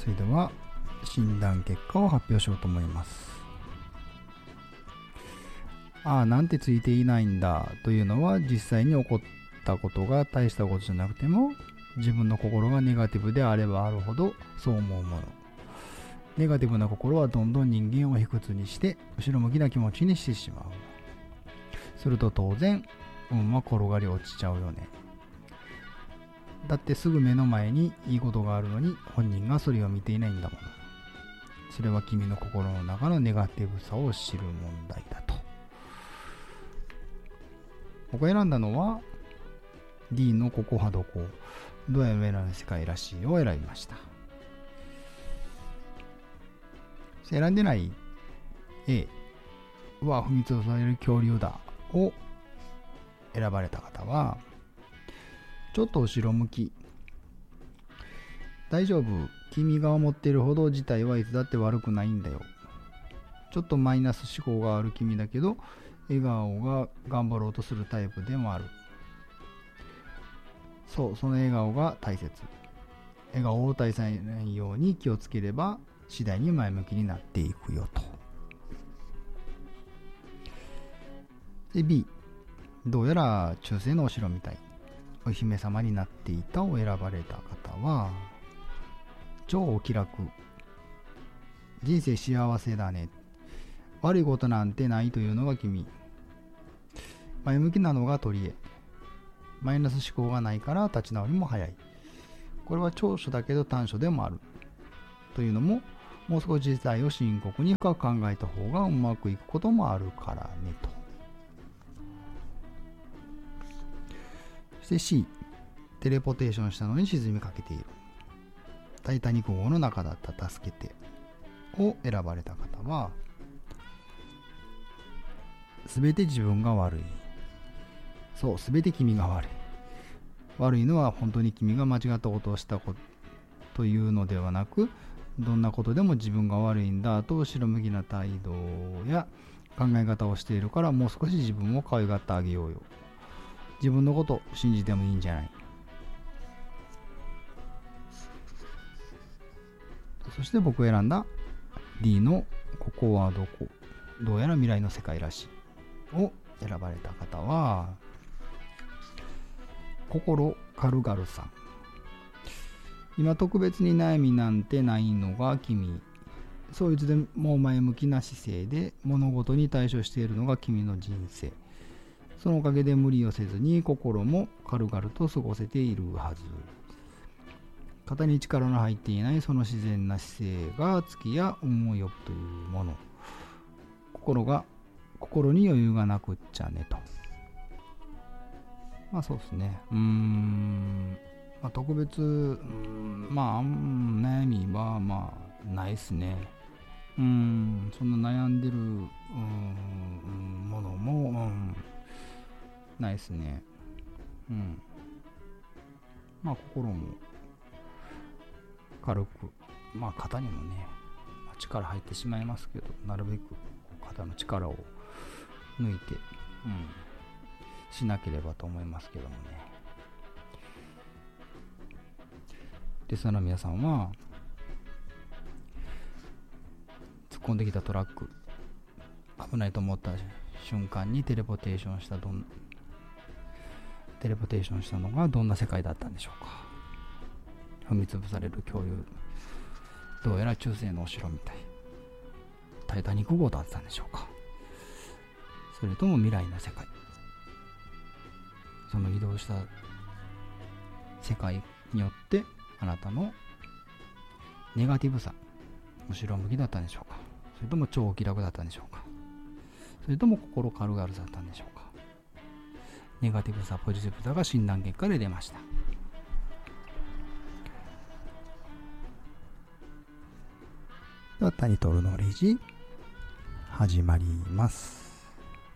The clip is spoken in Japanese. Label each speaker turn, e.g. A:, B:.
A: それでは診断結果を発表しようと思います。なんてついていないんだというのは、実際に起こったことが大したことじゃなくても、自分の心がネガティブであればあるほどそう思うもの。ネガティブな心はどんどん人間を卑屈にして後ろ向きな気持ちにしてしまう。すると当然運は転がり落ちちゃうよね。だってすぐ目の前にいいことがあるのに本人がそれを見ていないんだもの。それは君の心の中のネガティブさを知る問題だと。僕が選んだのは D のここはどこ、どうやら未来の世界らしいを選びました。選んでない A は踏み潰される恐竜だを選ばれた方は、ちょっと後ろ向き。大丈夫。君が思っているほど事態はいつだって悪くないんだよ。ちょっとマイナス思考がある君だけど、笑顔が頑張ろうとするタイプでもある。そう、その笑顔が大切。笑顔を絶やさないように気をつければ、次第に前向きになっていくよと。で B、 どうやら中世のお城みたい、お姫様になっていたを選ばれた方は、超お気楽、人生幸せだね、悪いことなんてないというのが君、前向きなのが取り柄、マイナス思考がないから立ち直りも早い。これは長所だけど短所でもあるというのも、もう少し事態を深刻に深く考えた方がうまくいくこともあるからねと。そして C、 テレポテーションしたのに沈みかけている。タイタニック号の中だった助けてを選ばれた方は、すべて自分が悪い。そう、すべて君が悪い。悪いのは本当に君が間違ったことをしたというのではなく、どんなことでも自分が悪いんだと後ろ向きな態度や考え方をしているから、もう少し自分を可愛がってあげようよ。自分のこと信じてもいいんじゃない。そして僕が選んだ D のここはどこ、どうやら未来の世界らしいを選ばれた方は、心軽々さん。今特別に悩みなんてないのが君。そういつでも前向きな姿勢で物事に対処しているのが君の人生。そのおかげで無理をせずに心も軽々と過ごせているはず。肩に力の入っていないその自然な姿勢が月や運を呼ぶというもの。心に余裕がなくっちゃねと。そうですね。特別、悩みはないですね。そんな悩んでるものも、ないですね。心も軽く、肩にもね、力入ってしまいますけど、なるべく肩の力を抜いて、しなければと思いますけどもね。リスナーの皆さんは、突っ込んできたトラック、危ないと思った瞬間にテレポテーションしたのがどんな世界だったんでしょうか。踏み潰される恐竜、どうやら中世のお城みたい、タイタニック号だったんでしょうか。それとも未来の世界、その移動した世界によってあなたのネガティブさ、後ろ向きだったんでしょうか。それとも超気楽だったんでしょうか。それとも心軽々だったんでしょうか。ネガティブさ、ポジティブさが診断結果で出ました。では、タイトルのレジ始まります。